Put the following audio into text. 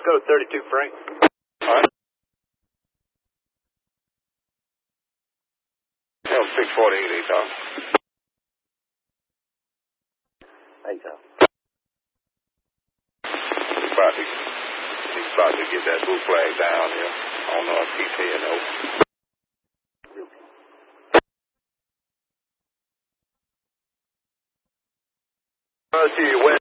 Code 32, Frank. All right. Hell, 648, Aton. Aton. He's about to get that blue flag down here. I don't know if he's here, no. To you, West.